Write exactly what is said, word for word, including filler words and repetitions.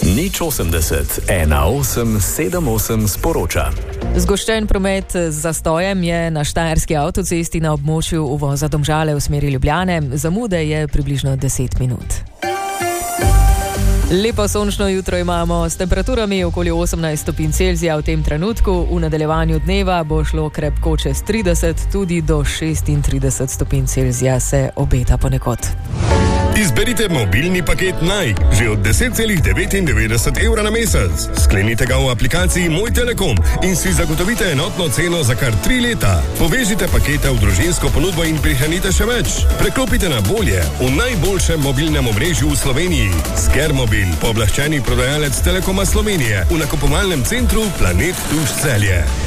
Nič osemdeset, ena osem sedem osem sporoča. Zgoščen promet z zastojem je na štajerski avtocesti na območju uvoza Domžale v smeri Ljubljane. Zamude je približno deset minut. Lepo sončno jutro imamo s temperaturami okoli osemnajst stopinj Celzija v tem trenutku. V nadaljevanju dneva bo šlo krepko čez trideset, tudi do šestintrideset stopinj Celzija se obeta ponekod. Izberite mobilni paket Naj, že od deset celih devetindevetdeset evra na mesec. Sklenite ga v aplikaciji Moj Telekom in si zagotovite enotno ceno za kar tri leta. Povežite pakete v družinsko ponudbo in prihranite še več. Preklopite na bolje v najboljšem mobilnem omrežju v Sloveniji. Skermobil, pooblaščeni prodajalec Telekoma Slovenije v nakupovalnem centru Planet Tuš Celje.